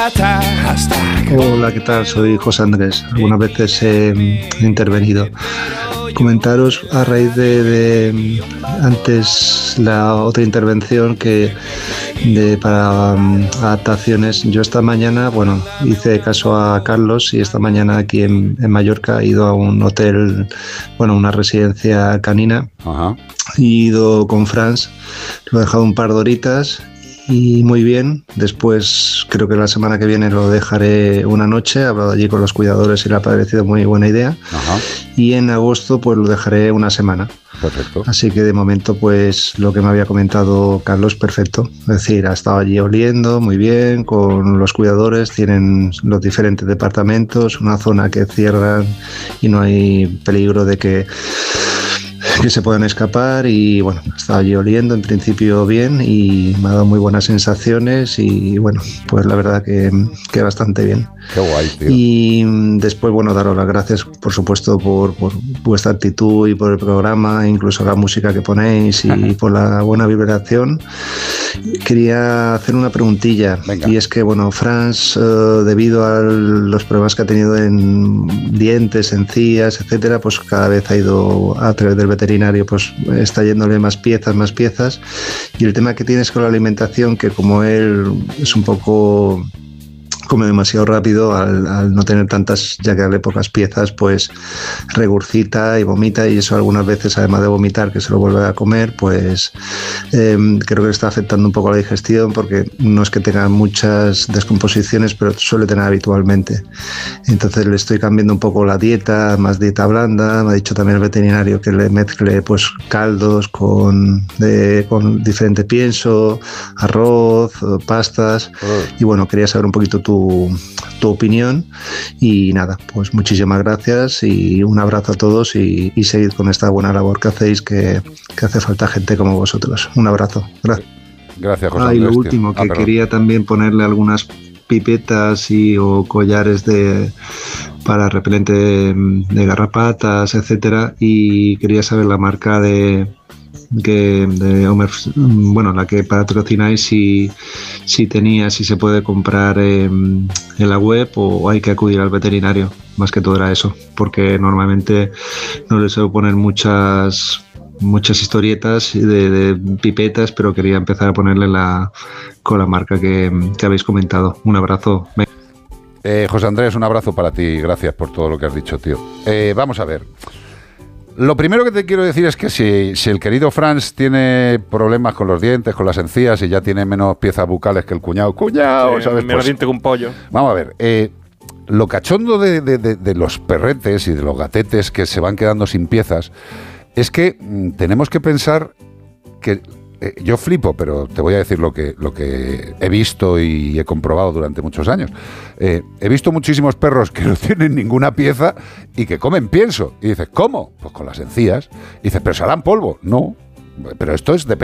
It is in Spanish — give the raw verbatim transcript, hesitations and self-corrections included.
Hola, ¿qué tal? Soy José Andrés. Algunas veces he intervenido. Comentaros a raíz de, de antes la otra intervención que de para um, adaptaciones. Yo esta mañana, bueno, hice caso a Carlos y esta mañana aquí en, en Mallorca he ido a un hotel, bueno, una residencia canina. Ajá. He ido con Franz, lo he dejado un par de horitas y muy bien. Después creo que la semana que viene lo dejaré una noche, he hablado allí con los cuidadores y le ha parecido muy buena idea. Ajá. Y en agosto pues lo dejaré una semana. Perfecto. Así que de momento pues lo que me había comentado Carlos, perfecto. Es decir, ha estado allí oliendo muy bien con los cuidadores, tienen los diferentes departamentos, una zona que cierran y no hay peligro de que que se puedan escapar y bueno, estaba allí oliendo en principio bien y me ha dado muy buenas sensaciones y bueno, pues la verdad que, que bastante bien. Qué guay, tío. Y después, bueno, daros las gracias por supuesto por, por vuestra actitud y por el programa, incluso la música que ponéis y por la buena vibración. Quería hacer una preguntilla. Venga. Y es que, bueno, Franz, eh, debido a los problemas que ha tenido en dientes, encías, etcétera, pues cada vez ha ido a través del veterinario, pues está yéndole más piezas, más piezas. Y el tema que tienes con la alimentación, que como él es un poco... come demasiado rápido, al, al no tener tantas, ya que darle pocas piezas, pues regurgita y vomita, y eso algunas veces, además de vomitar, que se lo vuelve a comer, pues eh, creo que le está afectando un poco la digestión, porque no es que tenga muchas descomposiciones, pero suele tener habitualmente. Entonces le estoy cambiando un poco la dieta, más dieta blanda. Me ha dicho también el veterinario que le mezcle pues caldos con, de, con diferente pienso, arroz, pastas, oh. Y bueno, quería saber un poquito tu Tu, tu opinión y nada, pues muchísimas gracias y un abrazo a todos y, y seguid con esta buena labor que hacéis, que, que hace falta gente como vosotros. Un abrazo. Gracias. Gracias, José Ah, Andrés, y lo último, tío. que ah, quería también ponerle algunas pipetas y o collares de para repelente de, de garrapatas, etcétera, y quería saber la marca de que de Homer, bueno, la que patrocináis, si, si tenía, si se puede comprar eh, en la web o hay que acudir al veterinario. Más que todo era eso, porque normalmente no les suelo poner muchas muchas historietas de, de pipetas, pero quería empezar a ponerle la con la marca que, que habéis comentado. Un abrazo. Eh, José Andrés, un abrazo para ti, gracias por todo lo que has dicho, tío. Eh, vamos a ver. Lo primero que te quiero decir es que si, si el querido Franz tiene problemas con los dientes, con las encías y ya tiene menos piezas bucales que el cuñado, cuñado, sí, ¿sabes? Menos Pues, diente que un pollo. Vamos a ver, eh, lo cachondo de, de, de, de los perretes y de los gatetes que se van quedando sin piezas es que mm, tenemos que pensar que eh, yo flipo, pero te voy a decir lo que, lo que he visto y he comprobado durante muchos años. Eh, he visto muchísimos perros que no tienen ninguna pieza y que comen pienso. Y dices, ¿cómo? Pues con las encías. Y dices, ¿pero se harán polvo? No, pero esto es de